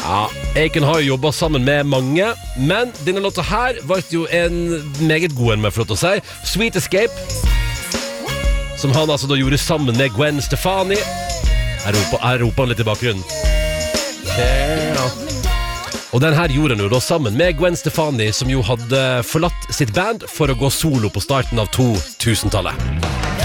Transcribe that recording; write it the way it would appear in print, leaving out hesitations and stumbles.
Ja, Akon har jo jobbet sammen med mange, men denne låta her var jo en meget god en, med flott å si. Sweet Escape, som han altså da gjorde sammen med Gwen Stefani. Jeg roper han litt i bakgrunnen. Ja. Og den her gjorde han jo da sammen med Gwen Stefani, som jo hadde forlatt sitt band for å gå solo på starten av 2000-tallet.